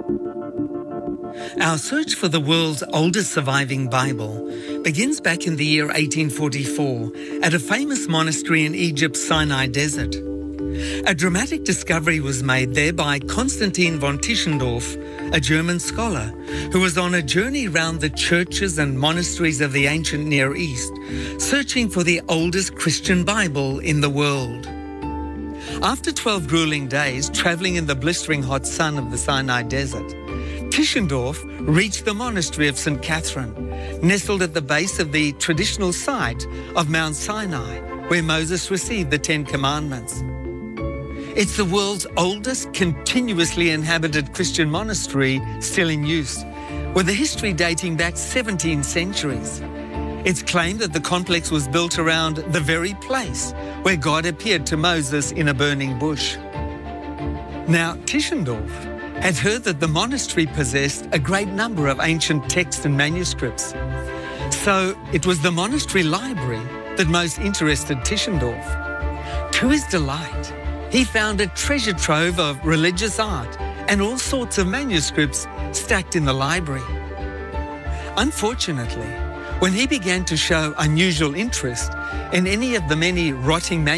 Our search for the world's oldest surviving Bible begins back in the year 1844 at a famous monastery in Egypt's Sinai Desert. A dramatic discovery was made there by Konstantin von Tischendorf, a German scholar who was on a journey round the churches and monasteries of the ancient Near East, searching for the oldest Christian Bible in the world. After 12 grueling days travelling in the blistering hot sun of the Sinai Desert, Tischendorf reached the monastery of St. Catherine, nestled at the base of the traditional site of Mount Sinai, where Moses received the Ten Commandments. It's the world's oldest continuously inhabited Christian monastery still in use, with a history dating back 17 centuries. It's claimed that the complex was built around the very place where God appeared to Moses in a burning bush. Now, Tischendorf had heard that the monastery possessed a great number of ancient texts and manuscripts. So it was the monastery library that most interested Tischendorf. To his delight, he found a treasure trove of religious art and all sorts of manuscripts stacked in the library. Unfortunately, when he began to show unusual interest in any of the many rotting manuscripts